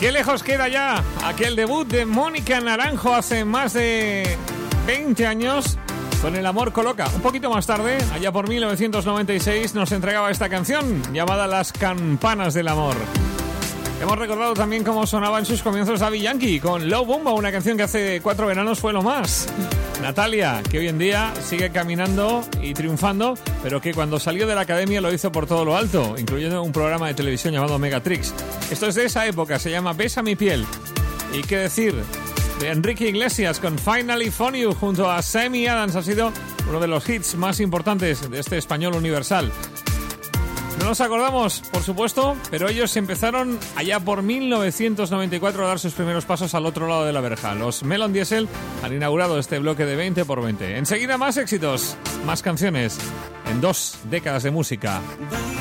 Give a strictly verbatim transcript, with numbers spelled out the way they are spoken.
Qué lejos queda ya aquel debut de Mónica Naranjo hace más de veinte años con El amor coloca. Un poquito más tarde, allá por mil novecientos noventa y seis, nos entregaba esta canción llamada Las campanas del amor. Hemos recordado también cómo sonaba en sus comienzos Daddy Yankee con Low Bomba, una canción que hace cuatro veranos fue lo más. Natalia, que hoy en día sigue caminando y triunfando, pero que cuando salió de la academia lo hizo por todo lo alto, incluyendo un programa de televisión llamado Megatrix. Esto es de esa época, se llama Besa mi piel. Y qué decir de Enrique Iglesias con Finally Found You junto a Sammy Adams, ha sido uno de los hits más importantes de este español universal. No nos acordamos, por supuesto, pero ellos empezaron allá por mil novecientos noventa y cuatro a dar sus primeros pasos al otro lado de la verja. Los Melon Diesel han inaugurado este bloque de veinte por veinte. Enseguida más éxitos, más canciones, en dos décadas de música.